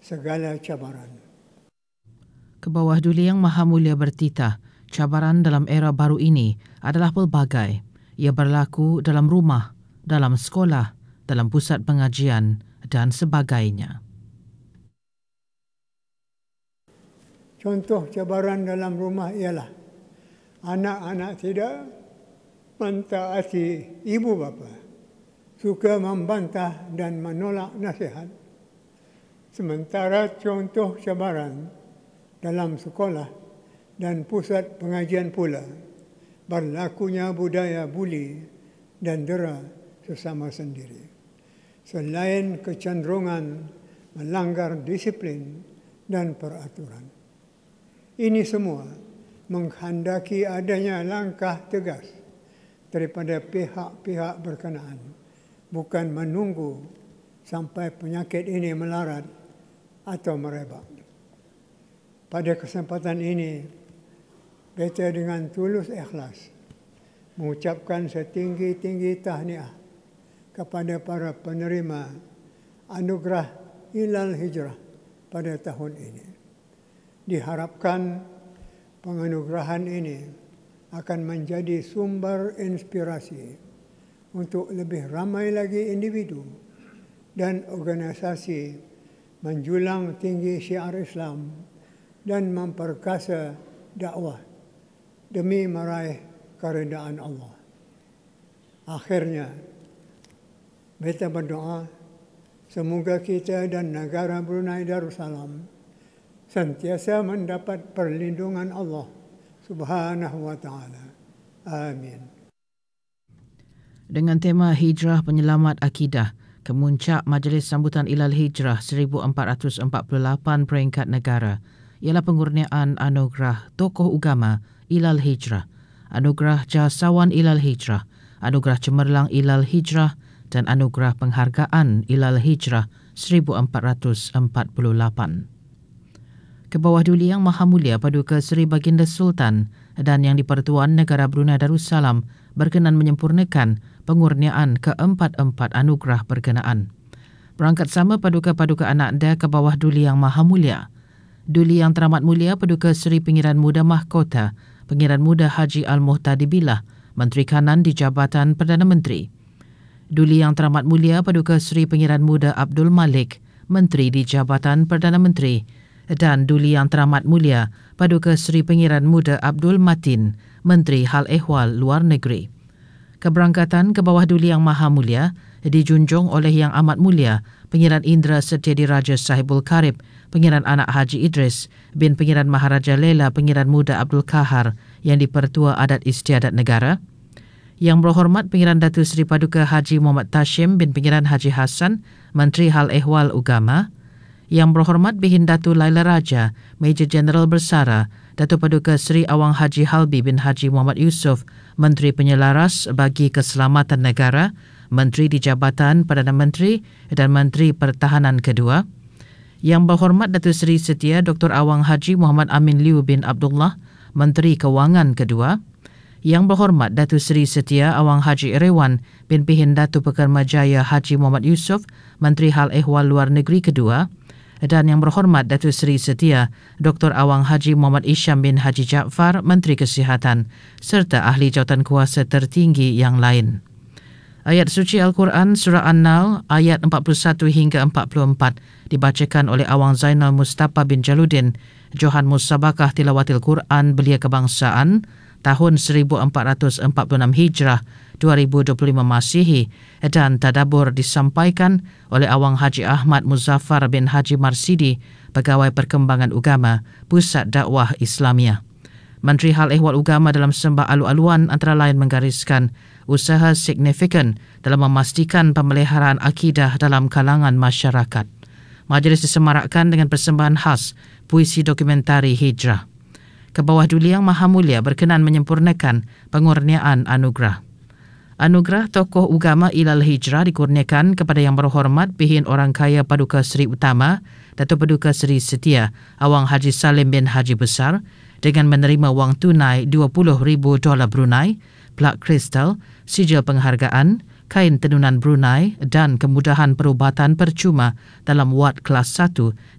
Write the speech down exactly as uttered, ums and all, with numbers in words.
segala cabaran. Kebawah Duli Yang Maha Mulia bertitah, cabaran dalam era baru ini adalah pelbagai. Ia berlaku dalam rumah, dalam sekolah, dalam pusat pengajian dan sebagainya. Contoh cabaran dalam rumah ialah anak-anak tidak mentaati ibu bapa, suka membantah dan menolak nasihat. Sementara contoh cabaran dalam sekolah dan pusat pengajian pula berlakunya budaya buli dan dera sesama sendiri. Selain kecenderungan melanggar disiplin dan peraturan. Ini semua menghendaki adanya langkah tegas daripada pihak-pihak berkenaan, bukan menunggu sampai penyakit ini melarat atau merebak. Pada kesempatan ini, beta dengan tulus ikhlas mengucapkan setinggi-tinggi tahniah kepada para penerima anugerah Hilal Hijrah pada tahun ini. Diharapkan penganugerahan ini akan menjadi sumber inspirasi untuk lebih ramai lagi individu dan organisasi menjulang tinggi syiar Islam dan memperkasa dakwah demi meraih keridaan Allah. Akhirnya, beta berdoa semoga kita dan negara Brunei Darussalam sentiasa mendapat perlindungan Allah Subhanahu wa taala. Amin. Dengan tema Hijrah Penyelamat Akidah, kemuncak Majlis Sambutan Hilal Hijrah seribu empat ratus empat puluh lapan peringkat negara ialah pengurniaan anugerah Tokoh Ugama Hilal Hijrah, anugerah Jasawan Hilal Hijrah, anugerah Cemerlang Hilal Hijrah dan anugerah Penghargaan Hilal Hijrah seribu empat ratus empat puluh lapan. Kebawah Duli Yang Maha Mulia Paduka Seri Baginda Sultan dan Yang di-Pertuan Negara Brunei Darussalam berkenan menyempurnakan pengurniaan keempat-empat anugerah berkenaan. Berangkat sama Paduka-Paduka Anak Dia Kebawah Duli Yang Maha Mulia, Duli Yang Teramat Mulia Paduka Seri Pengiran Muda Mahkota, Pengiran Muda Haji Al-Muhtadi Billah, Menteri Kanan di Jabatan Perdana Menteri. Duli Yang Teramat Mulia Paduka Seri Pengiran Muda Abdul Malik, Menteri di Jabatan Perdana Menteri. Dan Duli Yang Teramat Mulia Paduka Seri Pengiran Muda Abdul Matin, Menteri Hal Ehwal Luar Negeri. Keberangkatan ke bawah Duli Yang Maha Mulia dijunjung oleh Yang Amat Mulia Pengiran Indra Setyadi Raja Sahibul Karib, Pengiran Anak Haji Idris bin Pengiran Maharaja Lela Pengiran Muda Abdul Kahar yang di-Pertua Adat Istiadat Negara. Yang berhormat Pengiran Datu Seri Paduka Haji Muhammad Tashim bin Pengiran Haji Hassan, Menteri Hal Ehwal Ugama. Yang berhormat Bihin Datu Laila Raja, Major Jeneral Bersara, Datuk Paduka Seri Awang Haji Halbi bin Haji Muhammad Yusof, Menteri Penyelaras bagi Keselamatan Negara, Menteri di Jabatan Perdana Menteri dan Menteri Pertahanan kedua. Yang berhormat Datuk Seri Setia Doktor Awang Haji Muhammad Amin Liu bin Abdullah, Menteri Kewangan kedua. Yang berhormat Datuk Seri Setia Awang Haji Erewan bin Bihin Datu Pekermajaya Haji Muhammad Yusof, Menteri Hal Ehwal Luar Negeri kedua. Dan yang berhormat Datuk Seri Setia Doktor Awang Haji Muhammad Isham bin Haji Jaafar, Menteri Kesihatan, serta ahli jawatan kuasa tertinggi yang lain. Ayat suci Al-Quran Surah An-Nahl ayat empat puluh satu hingga empat puluh empat dibacakan oleh Awang Zainal Mustafa bin Jaludin, Johan Musabakah Tilawatil Quran Belia Kebangsaan tahun seribu empat ratus empat puluh enam Hijrah dua ribu dua puluh lima Masihi, dan tadabbur disampaikan oleh Awang Haji Ahmad Muzaffar bin Haji Marsidi, Pegawai Perkembangan Ugama, Pusat Dakwah Islamiyah. Menteri Hal Ehwal Ugama dalam sembah alu-aluan antara lain menggariskan usaha signifikan dalam memastikan pemeliharaan akidah dalam kalangan masyarakat. Majlis disemarakkan dengan persembahan khas puisi dokumentari Hijrah. Kebawah Duli Yang Maha Mulia berkenan menyempurnakan pengurniaan anugerah. Anugerah Tokoh Ugama Hilal Hijrah dikurniakan kepada Yang Berhormat Bihin Orang Kaya Paduka Seri Utama, Datuk Paduka Seri Setia Awang Haji Salim bin Haji Besar dengan menerima wang tunai dua puluh ribu dolar Brunei, plak kristal, sijil penghargaan, kain tenunan Brunei dan kemudahan perubatan percuma dalam wad kelas satu